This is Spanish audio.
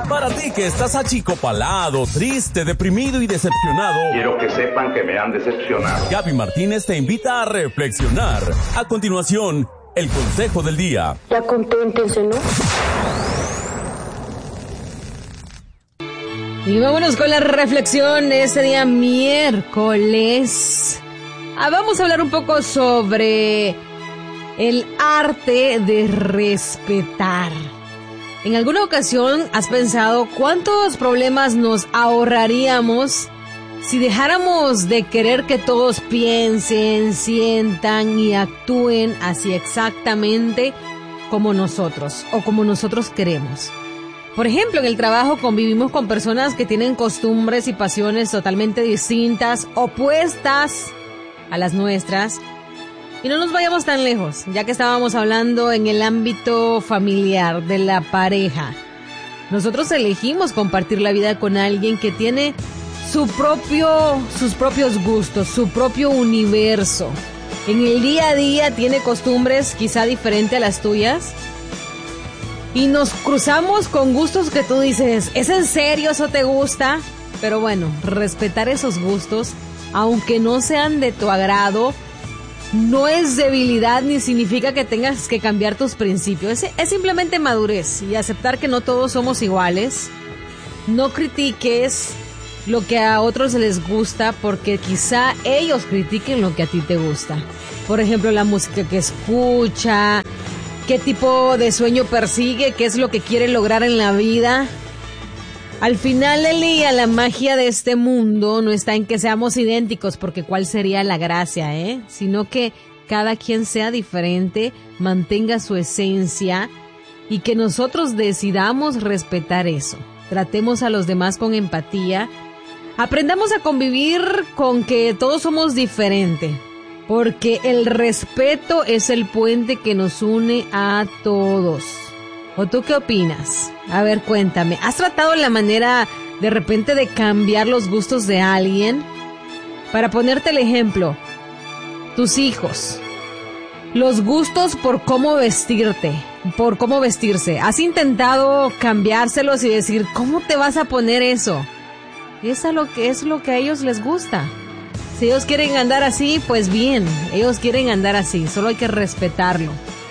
Para ti que estás achicopalado, triste, deprimido y decepcionado, quiero que sepan que me han decepcionado. Gaby Martínez te invita a reflexionar. A continuación, el consejo del día. Ya conténtense, ¿no? Y vámonos con la reflexión de este día miércoles. Vamos a hablar un poco sobre el arte de respetar. ¿En alguna ocasión has pensado cuántos problemas nos ahorraríamos si dejáramos de querer que todos piensen, sientan y actúen así exactamente como nosotros o como nosotros queremos? Por ejemplo, en el trabajo convivimos con personas que tienen costumbres y pasiones totalmente distintas, opuestas a las nuestras. Y no nos vayamos tan lejos, ya que estábamos hablando en el ámbito familiar de la pareja. Nosotros elegimos compartir la vida con alguien que tiene sus propios gustos, su propio universo. En el día a día tiene costumbres quizá diferentes a las tuyas. Y nos cruzamos con gustos que tú dices, ¿es en serio eso te gusta? Pero bueno, respetar esos gustos, aunque no sean de tu agrado, no es debilidad ni significa que tengas que cambiar tus principios. Es simplemente madurez y aceptar que no todos somos iguales. No critiques lo que a otros les gusta porque quizá ellos critiquen lo que a ti te gusta. Por ejemplo, la música que escucha, qué tipo de sueño persigue, qué es lo que quiere lograr en la vida. Al final del día, la magia de este mundo no está en que seamos idénticos, porque ¿cuál sería la gracia, Sino que cada quien sea diferente, mantenga su esencia y que nosotros decidamos respetar eso. Tratemos a los demás con empatía. Aprendamos a convivir con que todos somos diferentes, porque el respeto es el puente que nos une a todos. ¿O tú qué opinas? A ver, cuéntame. ¿Has tratado la manera de repente de cambiar los gustos de alguien? Para ponerte el ejemplo, tus hijos, los gustos por cómo vestirse. ¿Has intentado cambiárselos y decir, ¿cómo te vas a poner eso? Es lo que a ellos les gusta. Si ellos quieren andar así, pues bien, ellos quieren andar así, solo hay que respetarlo.